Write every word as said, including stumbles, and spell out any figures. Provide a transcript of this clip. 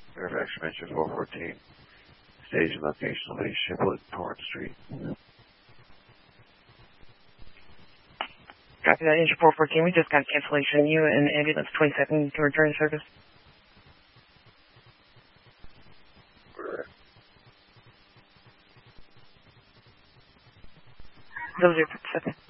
Fairfax Mention four fourteen. Station location Lee Shiplet, Torrance Street. Copy that, engine four fourteen. We just got cancellation. You and ambulance twenty-seven to return service. Zero zero seven.